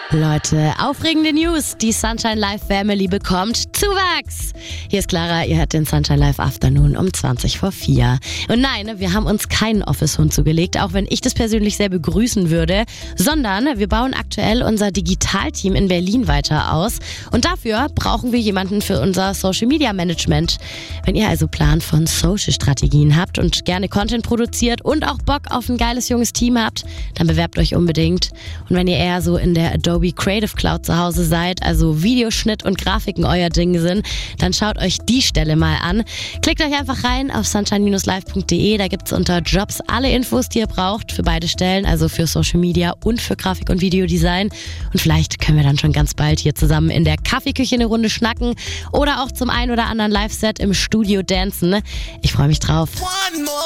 Leute, aufregende News. Die Sunshine Live Family bekommt Zuwachs. Hier ist Clara, ihr hört den Sunshine Live Afternoon um 4:20. Und nein, wir haben uns keinen Office-Hund zugelegt, auch wenn ich das persönlich sehr begrüßen würde, sondern wir bauen aktuell unser Digitalteam in Berlin weiter aus. Und dafür brauchen wir jemanden für unser Social-Media-Management. Wenn ihr also Plan von Social-Strategien habt und gerne Content produziert und auch Bock auf ein geiles junges Team habt, dann bewerbt euch unbedingt. Und wenn ihr eher so in der Adobe Creative Cloud zu Hause seid, also Videoschnitt und Grafiken euer Ding sind, dann schaut euch die Stelle mal an. Klickt euch einfach rein auf sunshine-live.de, da gibt's unter Jobs alle Infos, die ihr braucht für beide Stellen, also für Social Media und für Grafik- und Videodesign. Und vielleicht können wir dann schon ganz bald hier zusammen in der Kaffeeküche eine Runde schnacken oder auch zum ein oder anderen Live-Set im Studio dancen. Ich freue mich drauf.